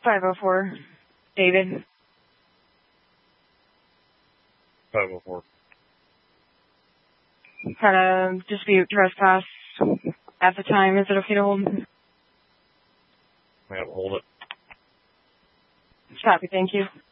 504. David. 504. Had a dispute trespass at the time. Is it okay to hold? Yeah, hold it. Copy, thank you.